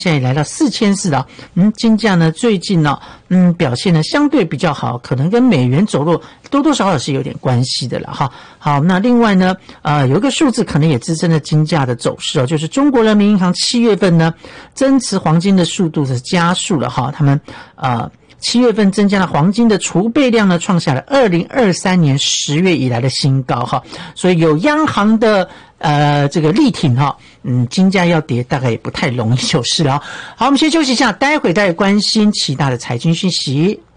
现在来到4400了。金价呢最近呢表现呢相对比较好，可能跟美元走弱多多少少是有点关系的了哈。好，那另外呢有一个数字可能也支撑了金价的走势就是中国人民银行7月份呢增持黄金的速度是加速了哈，他们7月份增加了黄金的储备量呢，创下了2023年10月以来的新高哈，所以有央行的这个力挺哈，金价要跌大概也不太容易就是了。好，我们先休息一下，待会再关心其他的财经讯息。